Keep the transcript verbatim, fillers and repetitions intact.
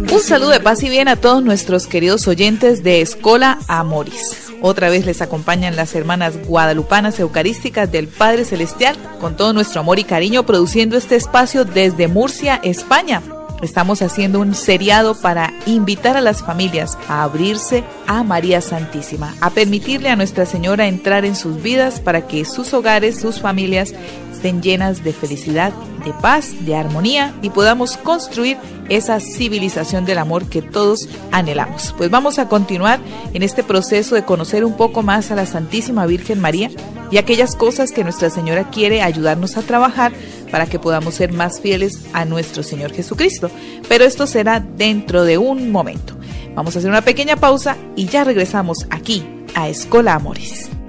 Un saludo de paz y bien a todos nuestros queridos oyentes de Escola Amoris. Otra vez les acompañan las hermanas guadalupanas eucarísticas del Padre Celestial, con todo nuestro amor y cariño, produciendo este espacio desde Murcia, España. Estamos haciendo un seriado para invitar a las familias a abrirse a María Santísima, a permitirle a Nuestra Señora entrar en sus vidas para que sus hogares, sus familias estén llenas de felicidad, de paz, de armonía y podamos construir esa civilización del amor que todos anhelamos. Pues vamos a continuar en este proceso de conocer un poco más a la Santísima Virgen María y aquellas cosas que Nuestra Señora quiere ayudarnos a trabajar para que podamos ser más fieles a nuestro Señor Jesucristo. Pero esto será dentro de un momento. Vamos a hacer una pequeña pausa y ya regresamos aquí a Escola Amoris.